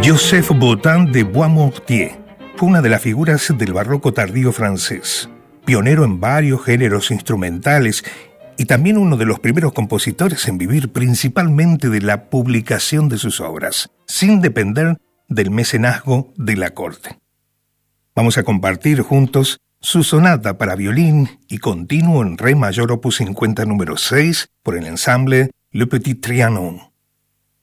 Joseph Bottin de Boismortier fue una de las figuras del barroco tardío francés, pionero en varios géneros instrumentales y también uno de los primeros compositores en vivir principalmente de la publicación de sus obras, sin depender del mecenazgo de la corte. Vamos a compartir juntos su sonata para violín y continuo en re mayor opus 50 número 6 por el ensamble Le Petit Trianon.